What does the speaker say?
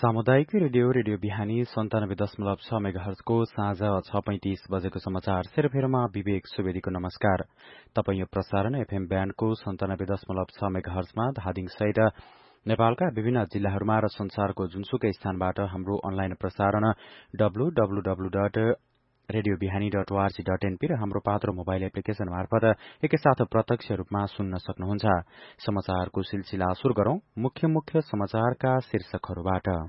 सामुदायिक रेडियो बिहानी 97.6 मेगाहर्जको साँझ 6:35 बजेको समाचार सेरफेरमा विवेक सुवेदीको नमस्कार। तपाई यो प्रसारण एफएम ब्यान्डको 97.6 मेगाहर्जमा धादिङ सहित नेपालका विभिन्न जिल्लाहरूमा र संसारको जुनसुकै स्थानबाट हाम्रो अनलाइन प्रसारण www.radiobihani.org.np र हाम्रो पात्रो मोबाइल एप्लिकेशन मार्फत एकैसाथ प्रत्यक्ष रूपमा सुन्न सक्नुहुन्छ। समाचारको सिलसिला शुरू गरौं। मुख्य समाचारका शीर्षकहरूबाट।